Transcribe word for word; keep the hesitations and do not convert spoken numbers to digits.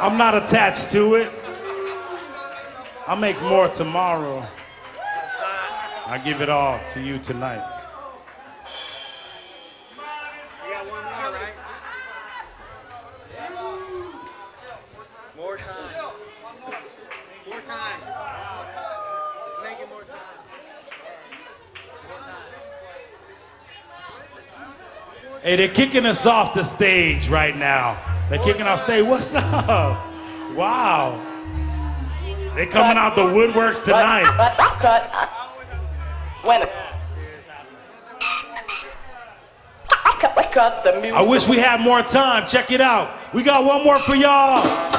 I'm not attached to it. I'll make more tomorrow. I give it all to you tonight. You got one more, right? More time. More time. Let's make it more time. Hey, they're kicking us off the stage right now. They're kicking off stage. What's up? Wow. They're coming out the woodworks tonight. Cut, cut, cut. When? Cut, cut the music. I wish we had more time. Check it out. We got one more for y'all.